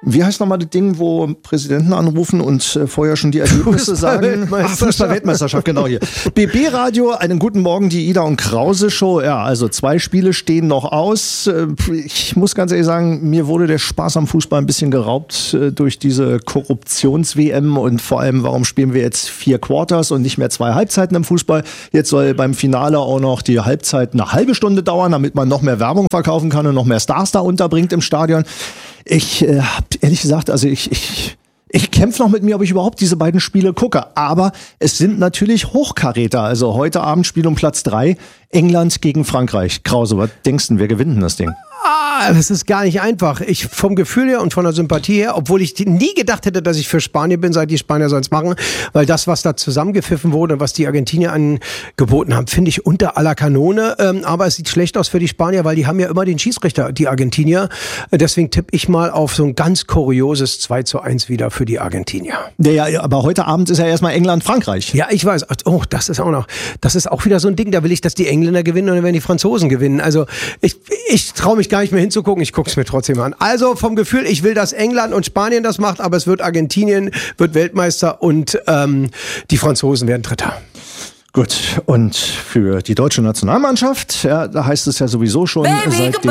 Wie heißt nochmal das Ding, wo Präsidenten anrufen und vorher schon die Ergebnisse sagen? Fußball-Weltmeisterschaft, genau hier. BB-Radio, einen guten Morgen, die Ida und Krause Show. Ja, also 2 Spiele stehen noch aus. Ich muss ganz ehrlich sagen, mir wurde der Spaß am Fußball ein bisschen geraubt durch diese Korruptions-WM und vor allem, warum spielen wir jetzt 4 Quarters und nicht mehr 2 Halbzeiten im Fußball? Jetzt soll beim Finale auch noch die Halbzeit eine halbe Stunde dauern, damit man noch mehr Werbung verkaufen kann und noch mehr Stars da unterbringt im Stadion. Ich habe ehrlich gesagt, also ich kämpfe noch mit mir, ob ich überhaupt diese beiden Spiele gucke. Aber es sind natürlich Hochkaräter. Also heute Abend Spiel um Platz 3, England gegen Frankreich. Krause, was denkst du, wer gewinnt denn das Ding? Das ist gar nicht einfach. Ich vom Gefühl her und von der Sympathie her, obwohl ich nie gedacht hätte, dass ich für Spanien bin, seit die Spanier sollen es machen, weil das, was da zusammengepfiffen wurde, was die Argentinier angeboten haben, finde ich unter aller Kanone. Aber es sieht schlecht aus für die Spanier, weil die haben ja immer den Schiedsrichter, die Argentinier. Deswegen tippe ich mal auf so ein ganz kurioses 2:1 wieder für die Argentinier. Ja, aber heute Abend ist ja erstmal England-Frankreich. Ja, ich weiß. Oh, das ist auch wieder so ein Ding, da will ich, dass die Engländer gewinnen und dann werden die Franzosen gewinnen. Also ich traue mich gar nicht mehr hinzugucken, ich gucke es mir trotzdem an. Also vom Gefühl, ich will, dass England und Spanien das macht, aber es wird Argentinien, wird Weltmeister und die Franzosen werden Dritter. Gut, und für die deutsche Nationalmannschaft, ja, da heißt es ja sowieso schon, seit